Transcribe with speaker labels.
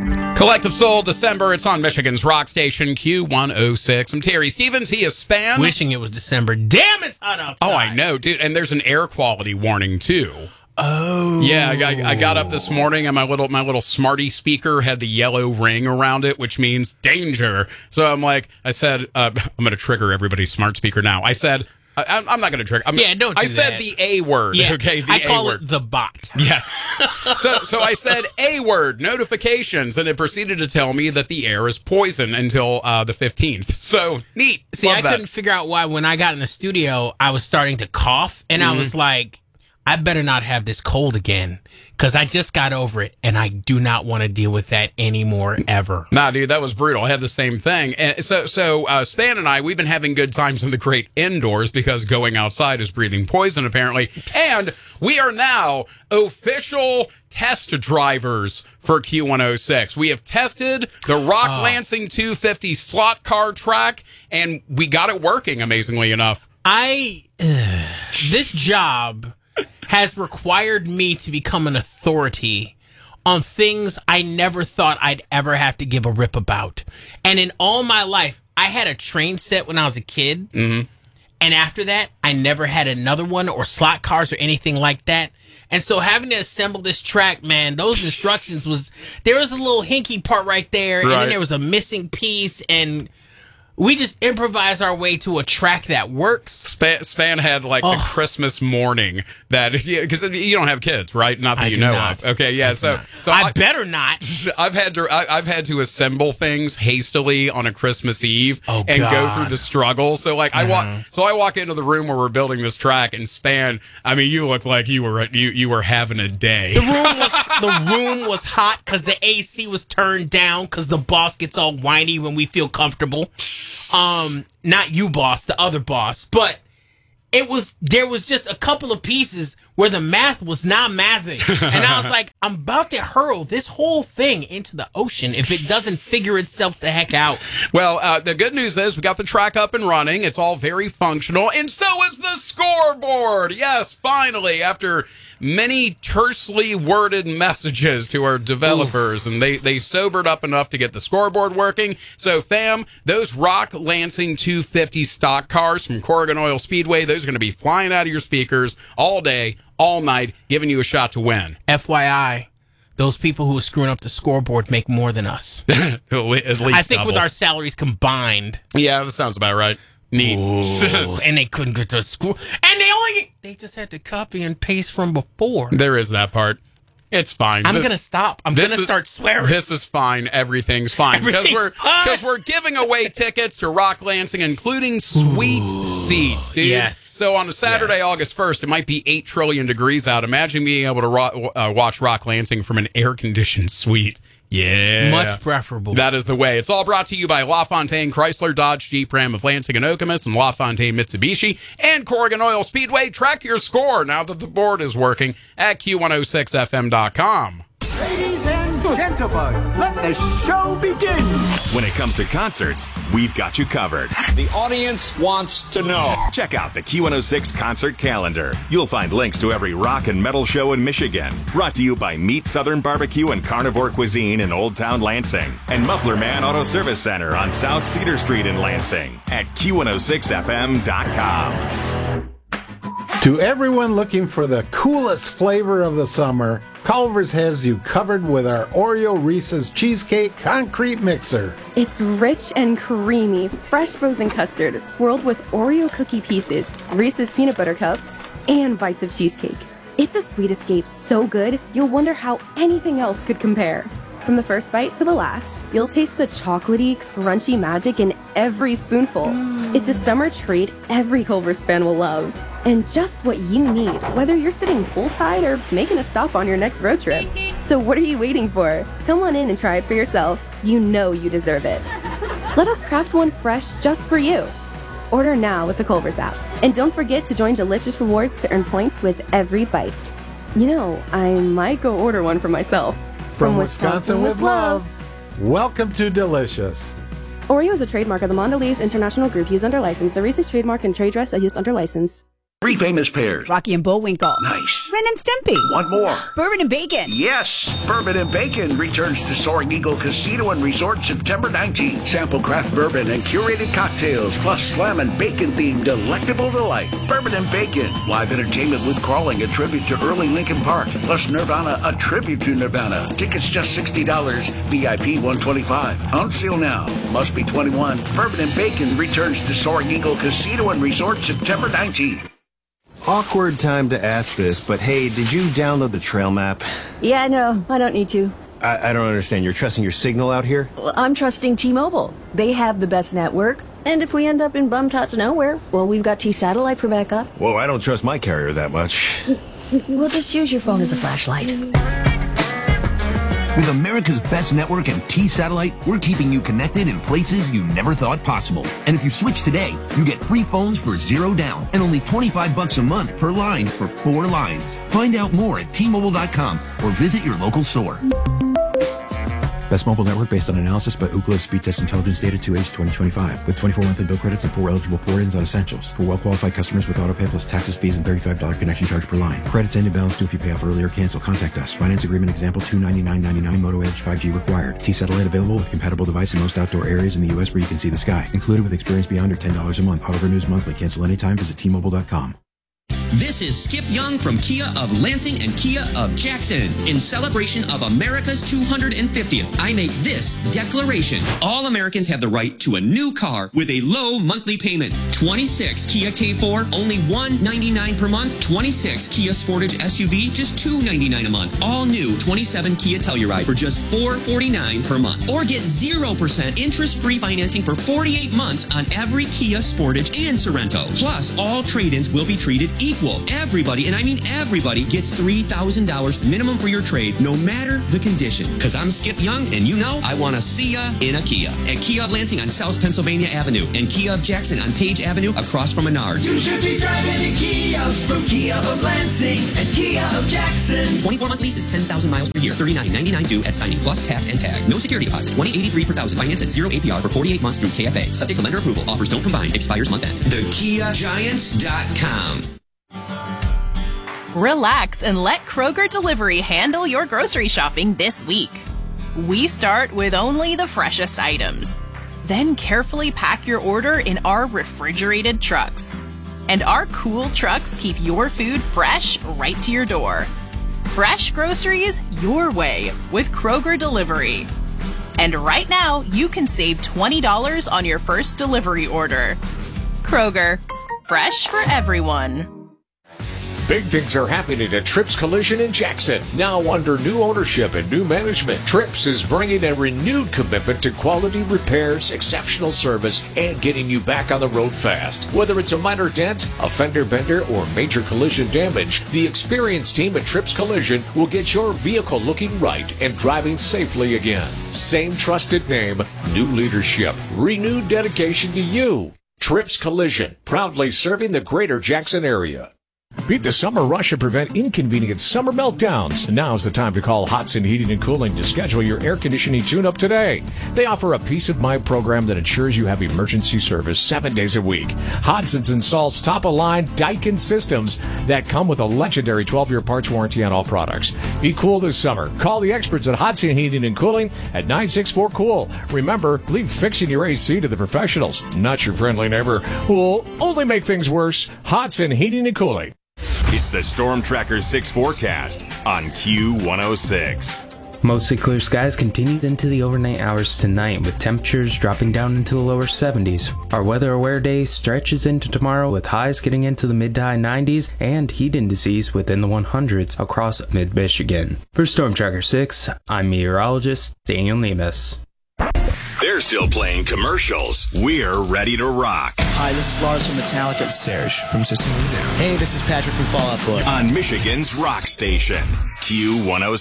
Speaker 1: Collective Soul, December. It's on Michigan's rock station, Q106. I'm Terry Stevens. He is Span.
Speaker 2: Wishing it was December. Damn, it's hot outside.
Speaker 1: Oh, I know, dude. And there's an air quality warning, too.
Speaker 2: Oh.
Speaker 1: Yeah, I got up this morning and my little Smarty speaker had the yellow ring around it, which means danger. So I said, I'm going to trigger everybody's smart speaker now. I said, I'm not going to trigger.
Speaker 2: Don't do
Speaker 1: I said
Speaker 2: that.
Speaker 1: the A word.
Speaker 2: Yeah,
Speaker 1: okay, the
Speaker 2: I
Speaker 1: A
Speaker 2: call
Speaker 1: word.
Speaker 2: it the bot.
Speaker 1: Yes. So I said A word, notifications, and it proceeded to tell me that the air is poison until the 15th. So neat.
Speaker 2: See,
Speaker 1: Love
Speaker 2: I
Speaker 1: that.
Speaker 2: couldn't figure out why when I got in the studio, I was starting to cough, and I was like, I better not have this cold again, because I just got over it, and I do not want to deal with that anymore, ever.
Speaker 1: Nah, dude, that was brutal. I had the same thing. And so Span and I, we've been having good times in the great indoors because going outside is breathing poison, apparently. And we are now official test drivers for Q106. We have tested the Rock Lansing 250 slot car track, and we got it working, amazingly enough.
Speaker 2: This job has required me to become an authority on things I never thought I'd ever have to give a rip about. And in all my life, I had a train set when I was a kid. Mm-hmm. And after that, I never had another one or slot cars or anything like that. And so having to assemble this track, man, those instructions there was a little hinky part right there. And then there was a missing piece, and we just improvised our way to a track that works.
Speaker 1: Span had the Christmas morning that, because you don't have kids, right? Not that
Speaker 2: I
Speaker 1: you
Speaker 2: do
Speaker 1: know
Speaker 2: not.
Speaker 1: of. Okay, yeah. So
Speaker 2: I better not.
Speaker 1: I've had to assemble things hastily on a Christmas Eve and go through the struggle. So I walk into the room where we're building this track, and Span, I mean, you look like you were having a day.
Speaker 2: The room was hot because the AC was turned down because the boss gets all whiny when we feel comfortable. Not you, boss, the other boss, but there was just a couple of pieces where the math was not mathing. And I was like, I'm about to hurl this whole thing into the ocean if it doesn't figure itself the heck out.
Speaker 1: Well, the good news is we got the track up and running. It's all very functional. And so is the scoreboard. Yes, finally, after many tersely worded messages to our developers, and they sobered up enough to get the scoreboard working. So, fam, those Rock Lansing 250 stock cars from Corrigan Oil Speedway, those are going to be flying out of your speakers all day, all night, giving you a shot to win.
Speaker 2: FYI, those people who are screwing up the scoreboard make more than us.
Speaker 1: At least
Speaker 2: I think
Speaker 1: double.
Speaker 2: with our salaries combined.
Speaker 1: Yeah, that sounds about right. Neat.
Speaker 2: And they couldn't get to school. And they just had to copy and paste from before.
Speaker 1: There is that part. It's fine.
Speaker 2: I'm going to stop. I'm going to start swearing.
Speaker 1: This is fine. Everything's fine. Because we're giving away tickets to Rock Lansing, including sweet seats, dude.
Speaker 2: Yes.
Speaker 1: So on a Saturday, August 1st, it might be 8 trillion degrees out. Imagine being able to watch Rock Lansing from an air-conditioned suite. Yeah.
Speaker 2: Much preferable.
Speaker 1: That is the way. It's all brought to you by LaFontaine Chrysler, Dodge, Jeep, Ram of Lansing and Okemos, and LaFontaine Mitsubishi, and Corrigan Oil Speedway. Track your score now that the board is working at Q106FM.com.
Speaker 3: Ladies and gentlemen, let the show begin.
Speaker 4: When it comes to concerts, we've got you covered.
Speaker 5: The audience wants to know.
Speaker 4: Check out the Q106 concert calendar. You'll find links to every rock and metal show in Michigan. Brought to you by Meat Southern Barbecue and Carnivore Cuisine in Old Town Lansing. And Muffler Man Auto Service Center on South Cedar Street in Lansing at Q106FM.com.
Speaker 6: To everyone looking for the coolest flavor of the summer, Culver's has you covered with our Oreo Reese's Cheesecake Concrete Mixer.
Speaker 7: It's rich and creamy, fresh frozen custard swirled with Oreo cookie pieces, Reese's peanut butter cups, and bites of cheesecake. It's a sweet escape so good, you'll wonder how anything else could compare. From the first bite to the last, you'll taste the chocolatey, crunchy magic in every spoonful. It's a summer treat every Culver's fan will love. And just what you need, whether you're sitting poolside or making a stop on your next road trip. So what are you waiting for? Come on in and try it for yourself. You know you deserve it. Let us craft one fresh just for you. Order now with the Culver's app. And don't forget to join Delicious Rewards to earn points with every bite. You know, I might go order one for myself.
Speaker 6: From Wisconsin with love. Welcome to Delicious.
Speaker 7: Oreo is a trademark of the Mondelez International Group used under license. The Reese's trademark and trade dress are used under license.
Speaker 8: 3 famous pairs.
Speaker 9: Rocky and Bullwinkle.
Speaker 8: Nice.
Speaker 9: Ren and Stimpy.
Speaker 8: One more.
Speaker 9: Bourbon and Bacon.
Speaker 8: Yes, Bourbon and Bacon returns to Soaring Eagle Casino and Resort September 19th. Sample craft bourbon and curated cocktails, plus slam and bacon-themed delectable delight. Bourbon and Bacon. Live entertainment with Crawling, a tribute to early Linkin Park. Plus Nirvana, a tribute to Nirvana. Tickets just $60. VIP $125. On sale now. Must be 21. Bourbon and Bacon returns to Soaring Eagle Casino and Resort September 19th.
Speaker 10: Awkward time to ask this, but hey, did you download the trail map?
Speaker 11: Yeah, no, I don't need to.
Speaker 10: I don't understand. You're trusting your signal out here?
Speaker 11: Well, I'm trusting T-Mobile. They have the best network. And if we end up in bum-tots nowhere, well, we've got T-Satellite for backup.
Speaker 10: Whoa, I don't trust my carrier that much.
Speaker 11: We'll just use your phone as a flashlight.
Speaker 12: With America's best network and T-Satellite, we're keeping you connected in places you never thought possible. And if you switch today, you get free phones for $0 down and only $25 a month per line for 4 lines. Find out more at T-Mobile.com or visit your local store.
Speaker 13: Best mobile network based on analysis by Ookla Speed Test Intelligence Data 2H 2025 with 24 monthly bill credits and 4 eligible port-ins on Essentials. For well-qualified customers with autopay plus taxes, fees, and $35 connection charge per line. Credits end and balance due if you pay off early or cancel. Contact us. Finance agreement example $299.99 Moto Edge 5G required. T-Satellite available with compatible device in most outdoor areas in the U.S. where you can see the sky. Included with experience beyond or $10 a month. Auto renews monthly. Cancel anytime. Visit T-Mobile.com.
Speaker 14: This is Skip Young from Kia of Lansing and Kia of Jackson. In celebration of America's 250th, I make this declaration. All Americans have the right to a new car with a low monthly payment. 26 Kia K4, only $199 per month. 26 Kia Sportage SUV, just $299 a month. All new 27 Kia Telluride for just $449 per month. Or get 0% interest-free financing for 48 months on every Kia Sportage and Sorento. Plus, all trade-ins will be treated equal. Everybody, and I mean everybody, gets $3,000 minimum for your trade, no matter the condition. Because I'm Skip Young, and you know I want to see ya in a Kia. At Kia of Lansing on South Pennsylvania Avenue, and Kia of Jackson on Page Avenue across from Menards.
Speaker 15: You should be driving a Kia from Kia of Lansing and Kia of Jackson.
Speaker 14: 24-month lease is 10,000 miles per year, $39.99 due at signing, plus tax and tag. No security deposit, $20.83 per thousand. Finance at 0 APR for 48 months through KFA. Subject to lender approval. Offers don't combine. Expires month end. TheKiaGiant.com.
Speaker 16: Relax and let Kroger Delivery handle your grocery shopping this week. We start with only the freshest items. Then carefully pack your order in our refrigerated trucks. And our cool trucks keep your food fresh right to your door. Fresh groceries your way with Kroger Delivery. And right now, you can save $20 on your first delivery order. Kroger, fresh for everyone.
Speaker 17: Big things are happening at Trips Collision in Jackson. Now under new ownership and new management, Trips is bringing a renewed commitment to quality repairs, exceptional service, and getting you back on the road fast. Whether it's a minor dent, a fender bender, or major collision damage, the experienced team at Trips Collision will get your vehicle looking right and driving safely again. Same trusted name, new leadership, renewed dedication to you. Trips Collision, proudly serving the greater Jackson area. Beat the summer rush and prevent inconvenient summer meltdowns. Now's the time to call Hodson Heating and Cooling to schedule your air conditioning tune-up today. They offer a peace of mind program that ensures you have emergency service 7 days a week. Hodson's installs top-of-line Daikin systems that come with a legendary 12-year parts warranty on all products. Be cool this summer. Call the experts at Hodson Heating and Cooling at 964-COOL. Remember, leave fixing your AC to the professionals, not your friendly neighbor who will only make things worse. Hodson Heating and Cooling.
Speaker 4: It's the Storm Tracker 6 forecast on Q106.
Speaker 18: Mostly clear skies continued into the overnight hours tonight, with temperatures dropping down into the lower 70s. Our weather aware day stretches into tomorrow, with highs getting into the mid to high 90s and heat indices within the 100s across mid-Michigan. For Storm Tracker 6, I'm meteorologist Daniel Nemus.
Speaker 4: They're still playing commercials. We're ready to rock.
Speaker 19: Hi, this is Lars from Metallica.
Speaker 20: Serge from System of a Down.
Speaker 19: Hey, this is Patrick from Fall Out Boy.
Speaker 4: On Michigan's rock station, Q106.